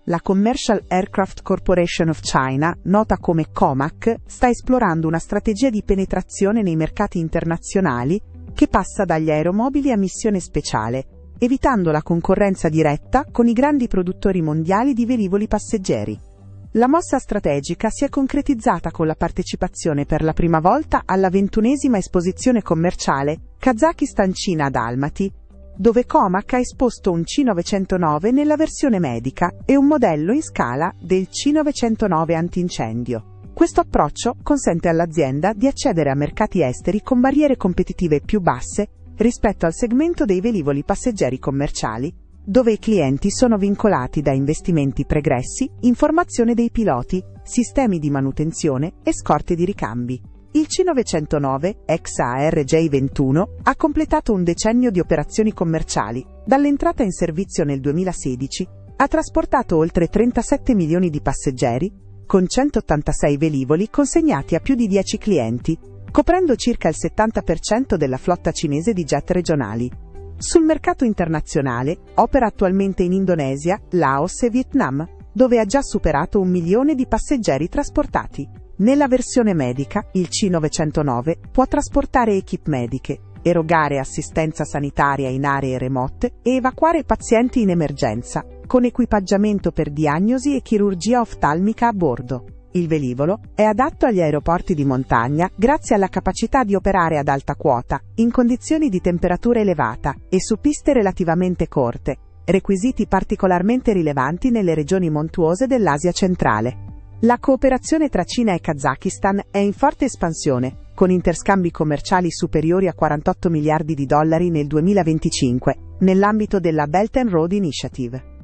la Commercial Aircraft Corporation of China, nota come COMAC, sta esplorando una strategia di penetrazione nei mercati internazionali che passa dagli aeromobili a missione speciale, evitando la concorrenza diretta con i grandi produttori mondiali di velivoli passeggeri. La mossa strategica si è concretizzata con la partecipazione per la prima volta alla 21ª esposizione commerciale Kazakistan-Cina ad Almaty, dove COMAC ha esposto un C909 nella versione medica e un modello in scala del C909 antincendio. Questo approccio consente all'azienda di accedere a mercati esteri con barriere competitive più basse rispetto al segmento dei velivoli passeggeri commerciali, dove i clienti sono vincolati da investimenti pregressi, informazione dei piloti, sistemi di manutenzione e scorte di ricambi. Il C909, ex ARJ21, ha completato un decennio di operazioni commerciali. Dall'entrata in servizio nel 2016, ha trasportato oltre 37 milioni di passeggeri, con 186 velivoli consegnati a più di 10 clienti, coprendo circa il 70% della flotta cinese di jet regionali. Sul mercato internazionale opera attualmente in Indonesia, Laos e Vietnam, dove ha già superato 1 milione di passeggeri trasportati. Nella versione medica, il C909 può trasportare equip mediche, erogare assistenza sanitaria in aree remote e evacuare pazienti in emergenza, con equipaggiamento per diagnosi e chirurgia oftalmica a bordo. Il velivolo è adatto agli aeroporti di montagna grazie alla capacità di operare ad alta quota, in condizioni di temperatura elevata e su piste relativamente corte, requisiti particolarmente rilevanti nelle regioni montuose dell'Asia centrale. La cooperazione tra Cina e Kazakistan è in forte espansione, con interscambi commerciali superiori a 48 miliardi di dollari nel 2025, nell'ambito della Belt and Road Initiative.